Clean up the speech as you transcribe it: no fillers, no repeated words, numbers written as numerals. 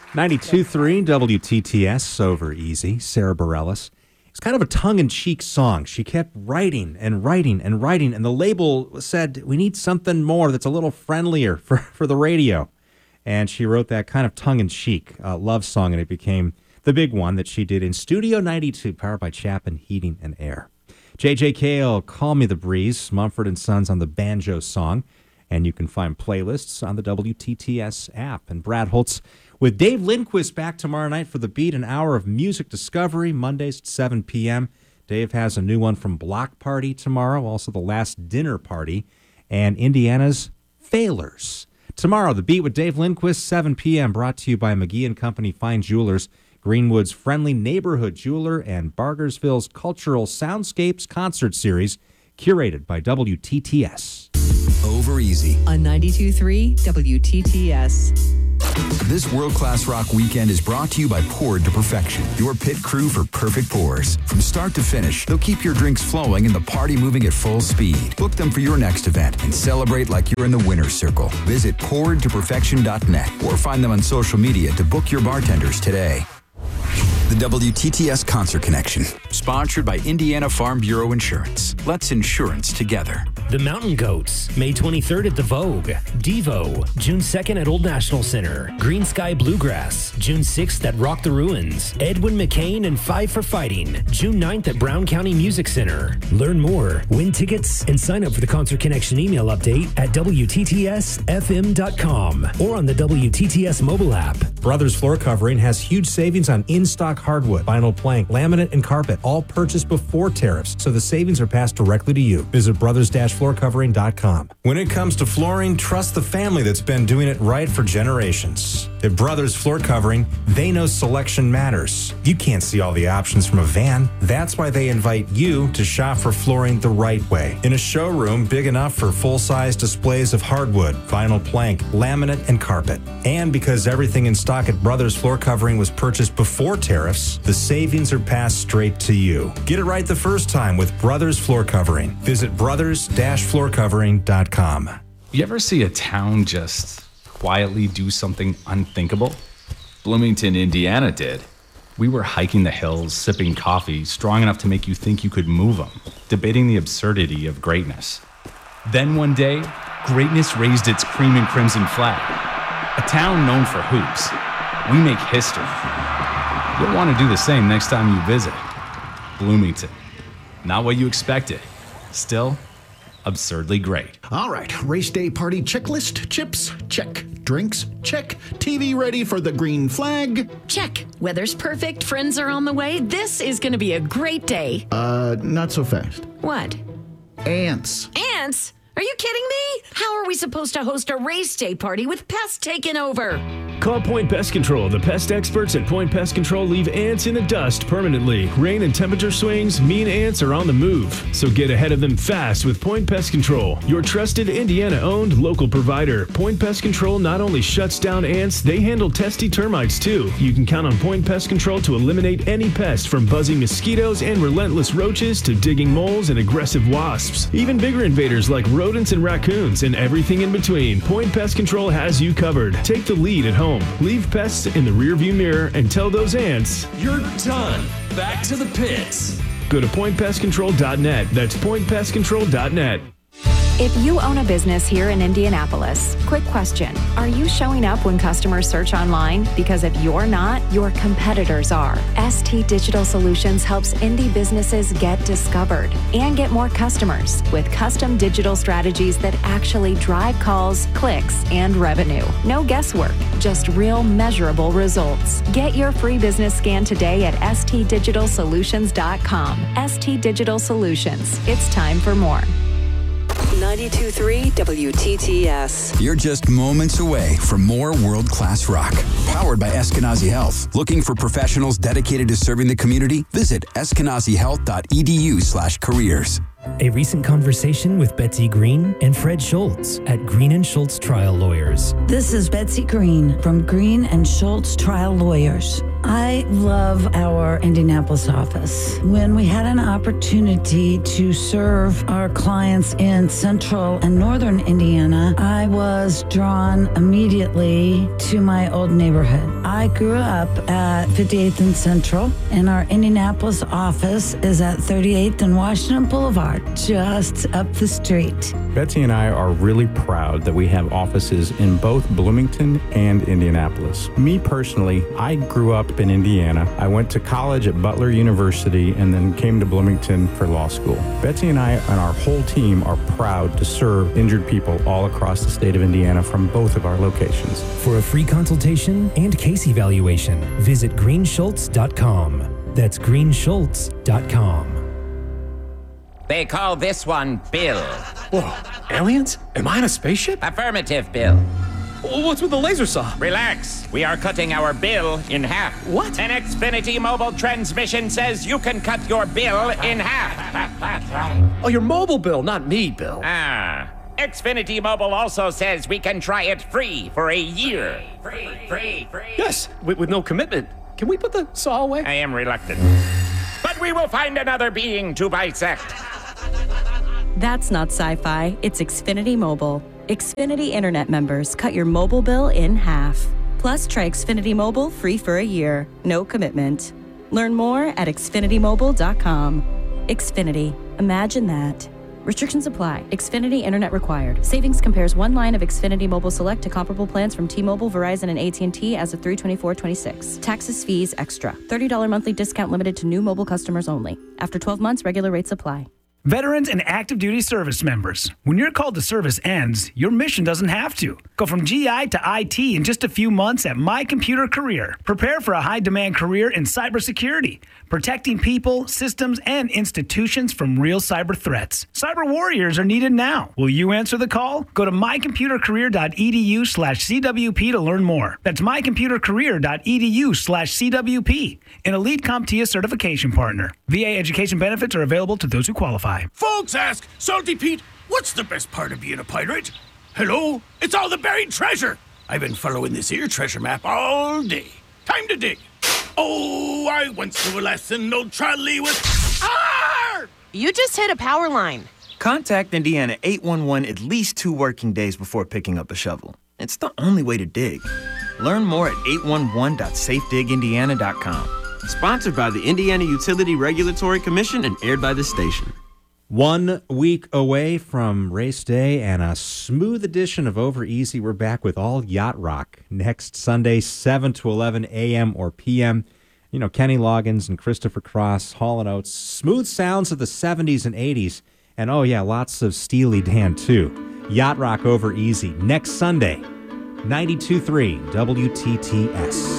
92.3 WTTS, Over Easy, Sarah Bareilles. It's kind of a tongue-in-cheek song. She kept writing and writing and writing, and the label said, we need something more that's a little friendlier for the radio. And she wrote that kind of tongue-in-cheek love song, and it became the big one that she did in Studio 92, powered by Chapin Heating and Air. J.J. Cale, Call Me the Breeze, Mumford & Sons on the banjo song. And you can find playlists on the WTTS app. And Brad Holtz with Dave Lindquist back tomorrow night for The Beat, an hour of music discovery, Mondays at 7 p.m. Dave has a new one from Block Party tomorrow, also The Last Dinner Party, and Indiana's Failers. Tomorrow, The Beat with Dave Lindquist, 7 p.m., brought to you by McGee & Company Fine Jewelers, Greenwood's friendly neighborhood jeweler, and Bargersville's Cultural Soundscapes concert series, curated by WTTS. Over Easy on 92.3 WTTS. This world-class rock weekend is brought to you by Poured to Perfection, your pit crew for perfect pours. From start to finish, they'll keep your drinks flowing and the party moving at full speed. Book them for your next event and celebrate like you're in the winner's circle. Visit pouredtoperfection.net or find them on social media to book your bartenders today. The WTTS Concert Connection, sponsored by Indiana Farm Bureau Insurance. Let's insurance together. The Mountain Goats, May 23rd at the Vogue. Devo, June 2nd at Old National Center. Green Sky Bluegrass, June 6th at Rock the Ruins. Edwin McCain and Five for Fighting, June 9th at Brown County Music Center. Learn more, win tickets, and sign up for the Concert Connection email update at WTTSFM.com or on the WTTS mobile app. Brothers Floor Covering has huge savings on in-stock hardwood, vinyl plank, laminate, and carpet, all purchased before tariffs, so the savings are passed directly to you. Visit brothers-floorcovering.com. When it comes to flooring, trust the family that's been doing it right for generations. At Brothers Floor Covering, they know selection matters. You can't see all the options from a van. That's why they invite you to shop for flooring the right way. In a showroom big enough for full-size displays of hardwood, vinyl plank, laminate, and carpet. And because everything in stock at Brothers Floor Covering was purchased before tariffs, the savings are passed straight to you. Get it right the first time with Brothers Floor Covering. Visit brothers-floorcovering.com. You ever see a town just quietly do something unthinkable? Bloomington, Indiana did. We were hiking the hills, sipping coffee strong enough to make you think you could move them, debating the absurdity of greatness. Then one day, greatness raised its cream and crimson flag. A town known for hoops. We make history. You'll want to do the same next time you visit. Bloomington. Not what you expected. Still, absurdly great. All right, race day party checklist. Chips, check. Drinks, check. TV ready for the green flag. Check. Weather's perfect. Friends are on the way. This is going to be a great day. Not so fast. What? Ants. Ants? Are you kidding me? How are we supposed to host a race day party with pests taking over? Call Point Pest Control. The pest experts at Point Pest Control leave ants in the dust permanently. Rain and temperature swings mean ants are on the move. So get ahead of them fast with Point Pest Control, your trusted Indiana-owned local provider. Point Pest Control not only shuts down ants, they handle testy termites too. You can count on Point Pest Control to eliminate any pest, from buzzing mosquitoes and relentless roaches to digging moles and aggressive wasps. Even bigger invaders like rodents and raccoons and everything in between. Point Pest Control has you covered. Take the lead at home. Leave pests in the rearview mirror and tell those ants, you're done. Back to the pits. Go to pointpestcontrol.net. That's pointpestcontrol.net. If you own a business here in Indianapolis, quick question. Are you showing up when customers search online? Because if you're not, your competitors are. ST Digital Solutions helps indie businesses get discovered and get more customers with custom digital strategies that actually drive calls, clicks, and revenue. No guesswork, just real measurable results. Get your free business scan today at stdigitalsolutions.com. ST Digital Solutions. It's time for more. 92.3 WTTS. You're just moments away from more world-class rock. Powered by Eskenazi Health. Looking for professionals dedicated to serving the community? Visit eskenazihealth.edu/careers. A recent conversation with Betsy Green and Fred Schultz at Green & Schultz Trial Lawyers. This is Betsy Green from Green & Schultz Trial Lawyers. I love our Indianapolis office. When we had an opportunity to serve our clients in central and northern Indiana, I was drawn immediately to my old neighborhood. I grew up at 58th and Central, and our Indianapolis office is at 38th and Washington Boulevard, just up the street. Betsy and I are really proud that we have offices in both Bloomington and Indianapolis. Me personally, I grew up in Indiana. I went to college at Butler University and then came to Bloomington for law school. Betsy and I and our whole team are proud to serve injured people all across the state of Indiana from both of our locations. For a free consultation and case evaluation, visit greenschultz.com. That's greenschultz.com. They call this one Bill. Whoa, aliens? Am I in a spaceship? Affirmative, Bill. What's with the laser saw? Relax. We are cutting our bill in half. What? An Xfinity mobile transmission says you can cut your bill in half. Oh, your mobile bill, not me, Bill. Xfinity Mobile also says we can try it free for a year. Free. Yes, with no commitment. Can we put the saw away? I am reluctant. But we will find another being to bisect. That's not sci-fi. It's Xfinity Mobile. Xfinity Internet members cut your mobile bill in half. Plus, try Xfinity Mobile free for a year. No commitment. Learn more at xfinitymobile.com. Xfinity. Imagine that. Restrictions apply. Xfinity Internet required. Savings compares one line of Xfinity Mobile Select to comparable plans from T-Mobile, Verizon, and AT&T as of 3/24/26. Taxes, fees, extra. $30 monthly discount limited to new mobile customers only. After 12 months, regular rates apply. Veterans and active duty service members, when your call to service ends, your mission doesn't have to. Go from GI to IT in just a few months at My Computer Career. Prepare for a high-demand career in cybersecurity, protecting people, systems, and institutions from real cyber threats. Cyber warriors are needed now. Will you answer the call? Go to mycomputercareer.edu/CWP to learn more. That's mycomputercareer.edu/CWP, an elite CompTIA certification partner. VA education benefits are available to those who qualify. Folks ask, Salty Pete, what's the best part of being a pirate? Hello? It's all the buried treasure. I've been following this here treasure map all day. Time to dig. Oh, I once knew a lesson, no trolley with... Arr! You just hit a power line. Contact Indiana 811 at least 2 working days before picking up a shovel. It's the only way to dig. Learn more at 811.safedigindiana.com. Sponsored by the Indiana Utility Regulatory Commission and aired by this station. 1 week away from race day and a smooth edition of Over Easy. We're back with all Yacht Rock next Sunday, 7 to 11 a.m. or p.m. You know, Kenny Loggins and Christopher Cross, Hall & Oates, smooth sounds of the 70s and 80s. And oh yeah, lots of Steely Dan too. Yacht Rock Over Easy next Sunday, 92.3 WTTS.